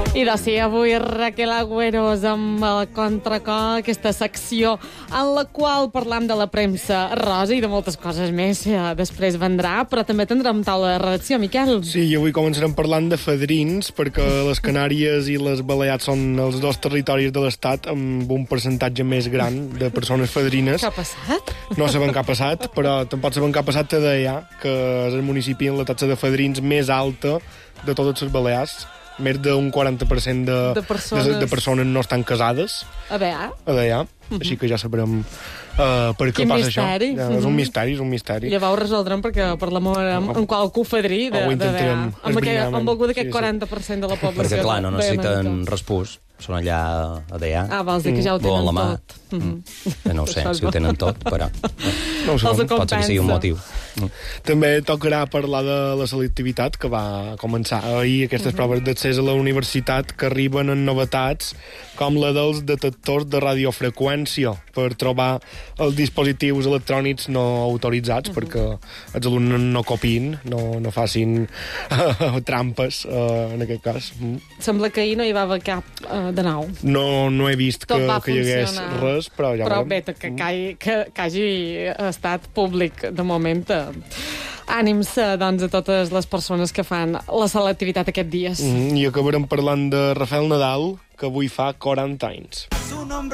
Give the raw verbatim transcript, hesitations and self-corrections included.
I doncs sí, avui Raquel Agüeros amb el Contracor, aquesta secció en la qual parlam de la premsa rosa i de moltes coses més. Després vendrà, però també tindrem taula de redacció, Miquel. Sí, i avui començarem parlant de fadrins, perquè les Canàries i les Balears són els dos territoris de l'Estat amb un percentatge més gran de persones fadrines. Què ha passat? No sabem què ha passat, però tampoc sabem què ha passat a Deià, que és el municipi amb la taxa de fadrins més alta de totes les Balears. Més d'un quaranta per cent de, de, persones... de, de persones no estan casades. A veure. A Deià. Uh -huh. Així que ja sabrem uh, per què Quin passa misteri. això. Ja, és un misteri, és un misteri. I llavors resoldrem perquè parlem amb, amb qualcú fadrí de, de Deià. Amb, aquell, amb algú d'aquest sí, quaranta per cent de la població. Perquè, clar, no necessiten respús. Són allà a Deià. Ah, vols dir que ja ho tenen la mà. tot. Mm -hmm. No ho sé, si ho tenen tot, però... No ho sabem. Pot ser que sigui un motiu. També tocarà parlar de la selectivitat, que va començar ahir, aquestes uh -huh. proves d'accés a la universitat, que arriben en novetats com la dels detectors de radiofreqüència per trobar els dispositius electrònics no autoritzats, uh -huh. perquè els alumnes no copien, no, no facin uh, trampes, uh, en aquest cas. Mm. Sembla que ahir no hi va haver cap uh, de nou. No, no he vist que, que hi hagués funcionar. res, però ja Però veurem. bé, que, que, que, que hagi estat públic de moment. Ànims, doncs, a totes les persones que fan la selectivitat aquests dies. Mm, I acabarem parlant de Rafael Nadal, que avui fa quaranta anys.